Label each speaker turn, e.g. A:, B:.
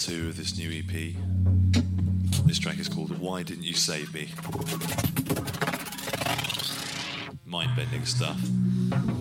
A: 2 of this new EP. This track is called Why Didn't You Save Me? Mind-bending stuff.